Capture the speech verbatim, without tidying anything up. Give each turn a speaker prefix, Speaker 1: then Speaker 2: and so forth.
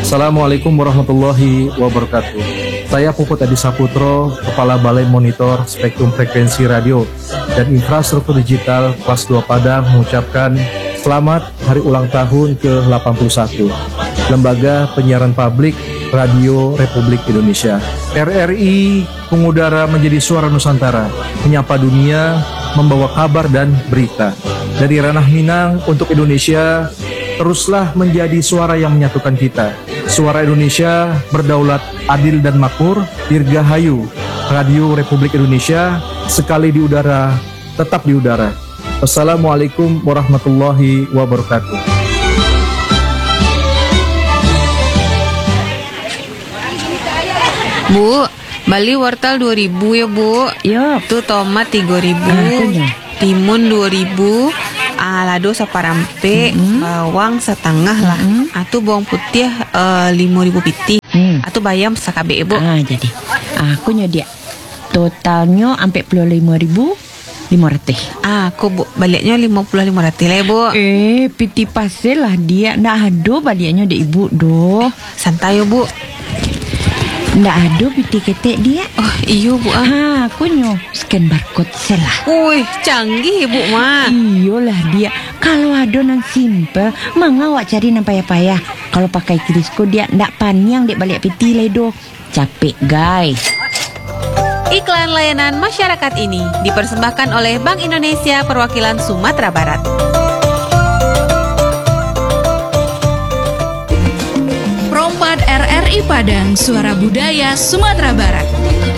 Speaker 1: Assalamualaikum warahmatullahi wabarakatuh. Saya Puput Adi Saputro, Kepala Balai Monitor Spektrum Frekuensi Radio dan Infrastruktur Digital kelas dua Padang mengucapkan selamat hari ulang tahun ke delapan puluh satu Lembaga Penyiaran Publik Radio Republik Indonesia. R R I mengudara menjadi suara Nusantara, menyapa dunia, membawa kabar dan berita. Dari ranah Minang untuk Indonesia, teruslah menjadi suara yang menyatukan kita. Suara Indonesia berdaulat, adil dan makmur. Dirgahayu Radio Republik Indonesia, sekali di udara, tetap di udara. Wassalamualaikum warahmatullahi wabarakatuh.
Speaker 2: Bu, Bali wortel dua ribu ya Bu.
Speaker 3: Yup.
Speaker 2: Tuh tomat tiga ribu,
Speaker 3: Ah,
Speaker 2: timun dua ribu, ah, lado saparampe,
Speaker 3: Mm-hmm.
Speaker 2: bawang setengah lah.
Speaker 3: Mm-hmm.
Speaker 2: Atuh bawang putih uh, lima ribu pitih.
Speaker 3: Hmm.
Speaker 2: Atuh bayam sakabe Bu.
Speaker 3: Ah, jadi aku nyodia totalnya sampai puluh lima ribu lima ratus.
Speaker 2: Ah, aku Bu baliknya lima puluh lima ratus lah Bu.
Speaker 3: Eh, piti pasel lah dia. Ndak ada baliknya dek ibu doh.
Speaker 2: Santai ya Bu.
Speaker 3: Ndak ada piti ketek dia.
Speaker 2: Oh iyo Bu ah.
Speaker 3: Ah, aku nyo scan barcode selah.
Speaker 2: Wih, canggih Bu mah.
Speaker 3: Iyalah dia. Kalau adonan simple, mangga awak cari nang payah-payah. Kalau pakai kirisko dia ndak panyang dek balik piti ledo. Capek guys.
Speaker 2: Iklan layanan masyarakat ini dipersembahkan oleh Bank Indonesia Perwakilan Sumatera Barat.
Speaker 4: Rompat R R I Padang, Suara Budaya Sumatera Barat.